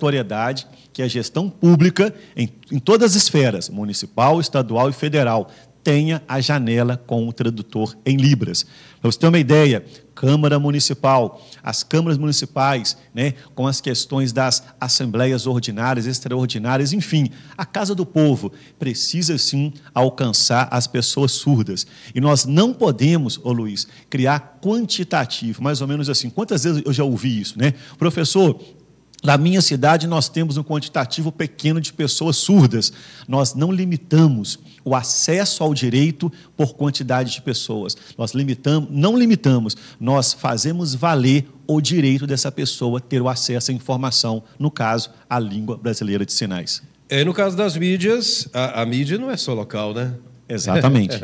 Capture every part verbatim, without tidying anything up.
obrigatoriedade que a gestão pública, em, em todas as esferas, municipal, estadual e federal, tenha a janela com o tradutor em Libras. Para você ter uma ideia, Câmara Municipal, as câmaras municipais, né, com as questões das assembleias ordinárias, extraordinárias, enfim, a Casa do Povo precisa, sim, alcançar as pessoas surdas. E nós não podemos, ô Luiz, criar quantitativo, mais ou menos assim. Quantas vezes eu já ouvi isso, né? Professor, na minha cidade, nós temos um quantitativo pequeno de pessoas surdas. Nós não limitamos o acesso ao direito por quantidade de pessoas. Nós limitamos, não limitamos, nós fazemos valer o direito dessa pessoa ter o acesso à informação, no caso, a língua brasileira de sinais. É, no caso das mídias, a, a mídia não é só local, né? Exatamente.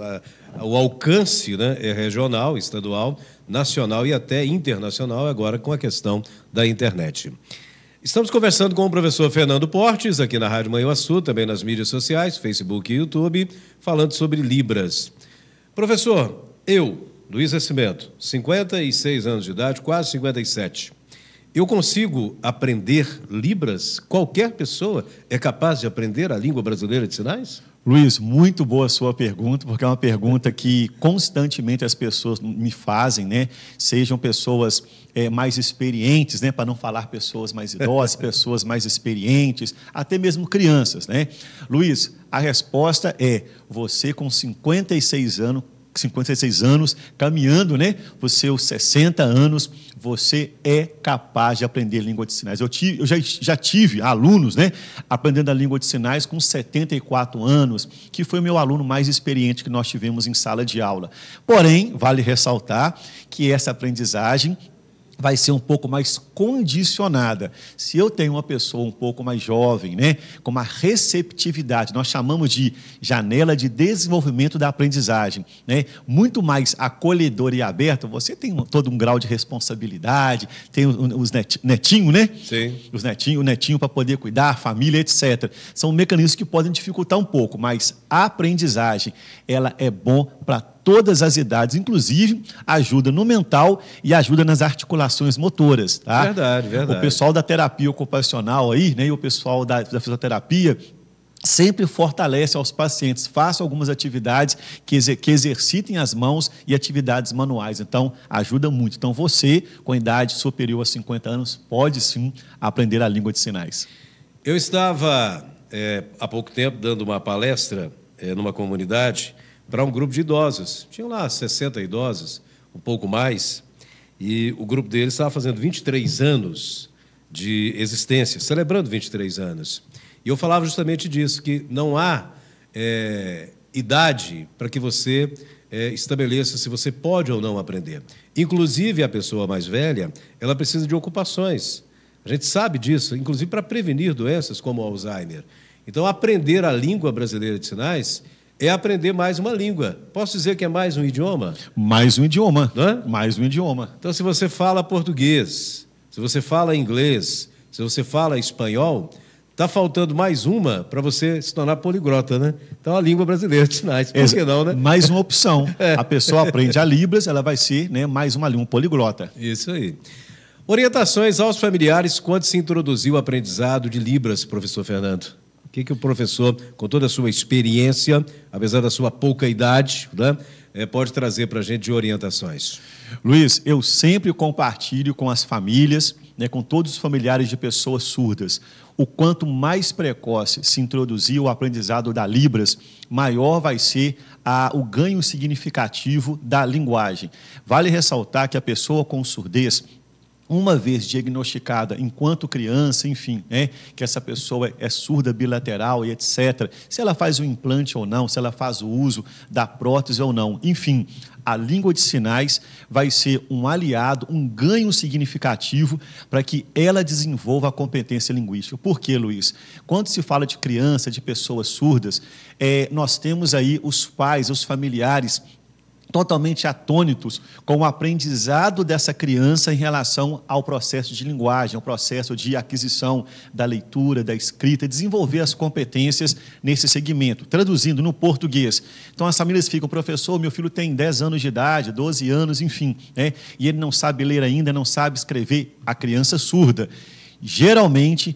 O alcance, né, é regional, estadual, nacional e até internacional, agora com a questão da internet. Estamos conversando com o professor Fernando Portes, aqui na Rádio Manhuaçu, também nas mídias sociais, Facebook e YouTube, falando sobre Libras. Professor, eu, Luiz Nascimento, cinquenta e seis anos de idade, quase cinquenta e sete, eu consigo aprender Libras? Qualquer pessoa é capaz de aprender a língua brasileira de sinais? Luiz, muito boa a sua pergunta, porque é uma pergunta que constantemente as pessoas me fazem, né? Sejam pessoas é, mais experientes, né? Para não falar pessoas mais idosas, pessoas mais experientes, até mesmo crianças, né? Luiz, a resposta é: você com cinquenta e seis anos, cinquenta e seis anos, caminhando, né, para os seus sessenta anos, você é capaz de aprender língua de sinais. Eu, tive, eu já, já tive alunos, né, aprendendo a língua de sinais com setenta e quatro anos, que foi o meu aluno mais experiente que nós tivemos em sala de aula. Porém, vale ressaltar que essa aprendizagem vai ser um pouco mais condicionada. Se eu tenho uma pessoa um pouco mais jovem, né, com uma receptividade, nós chamamos de janela de desenvolvimento da aprendizagem, né, muito mais acolhedora e aberta, você tem todo um grau de responsabilidade, tem os netinhos, né? Sim. Os netinhos, o netinho para poder cuidar, a família, etcétera. São mecanismos que podem dificultar um pouco, mas a aprendizagem, ela é bom para todas as idades, inclusive ajuda no mental e ajuda nas articulações motoras. Tá? Verdade, verdade. O pessoal da terapia ocupacional aí, né, e o pessoal da, da fisioterapia sempre fortalece aos pacientes, façam algumas atividades que, exer que exercitem as mãos e atividades manuais. Então, ajuda muito. Então, você, com idade superior a cinquenta anos, pode sim aprender a língua de sinais. Eu estava, é, há pouco tempo, dando uma palestra é, numa comunidade para um grupo de idosos. Tinham lá sessenta idosos, um pouco mais, e o grupo deles estava fazendo vinte e três anos de existência, celebrando vinte e três anos. E eu falava justamente disso, que não há é, idade para que você é, estabeleça se você pode ou não aprender. Inclusive, a pessoa mais velha, ela precisa de ocupações. A gente sabe disso, inclusive para prevenir doenças como o Alzheimer. Então, aprender a língua brasileira de sinais é aprender mais uma língua. Posso dizer que é mais um idioma? Mais um idioma. Não é? Mais um idioma. Então, se você fala português, se você fala inglês, se você fala espanhol, está faltando mais uma para você se tornar poliglota, né? Então, a língua brasileira de sinais. Por que não, né? Mais uma opção. A pessoa aprende a Libras, ela vai ser, né, mais uma língua, um poliglota. Isso aí. Orientações aos familiares quando se introduziu o aprendizado de Libras, professor Fernando. O que, que o professor, com toda a sua experiência, apesar da sua pouca idade, né, é, pode trazer para a gente de orientações? Luiz, eu sempre compartilho com as famílias, né, com todos os familiares de pessoas surdas, o quanto mais precoce se introduzir o aprendizado da Libras, maior vai ser a, o ganho significativo da linguagem. Vale ressaltar que a pessoa com surdez, uma vez diagnosticada enquanto criança, enfim, né, que essa pessoa é surda bilateral e etcétera, se ela faz o implante ou não, se ela faz o uso da prótese ou não, enfim, a língua de sinais vai ser um aliado, um ganho significativo para que ela desenvolva a competência linguística. Por quê, Luiz? Quando se fala de criança, de pessoas surdas, é, nós temos aí os pais, os familiares, totalmente atônitos com o aprendizado dessa criança em relação ao processo de linguagem, ao processo de aquisição da leitura, da escrita, desenvolver as competências nesse segmento, traduzindo no português. Então, as famílias ficam, professor, meu filho tem dez anos de idade, doze anos, enfim, né? E ele não sabe ler ainda, não sabe escrever, a criança surda. Geralmente,